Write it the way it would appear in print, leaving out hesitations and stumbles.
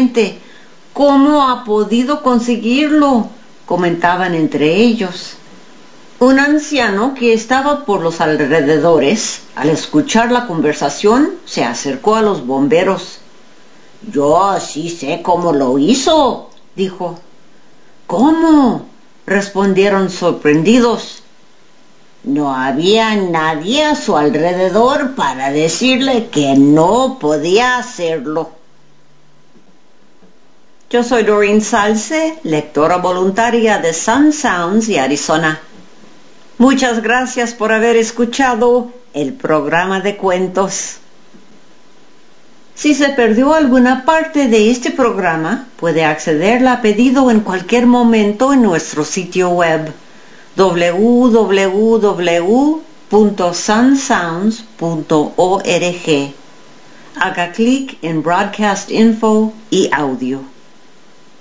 ¿Cómo ha podido conseguirlo?, comentaban entre ellos. Un anciano que estaba por los alrededores, al escuchar la conversación, se acercó a los bomberos. «Yo sí sé cómo lo hizo», dijo. «¿Cómo?», respondieron sorprendidos. No había nadie a su alrededor para decirle que no podía hacerlo. Yo soy Doreen Salce, lectora voluntaria de Sun Sounds y Arizona. Muchas gracias por haber escuchado el programa de cuentos. Si se perdió alguna parte de este programa, puede accederla a pedido en cualquier momento en nuestro sitio web www.sunsounds.org. Haga clic en Broadcast Info y Audio.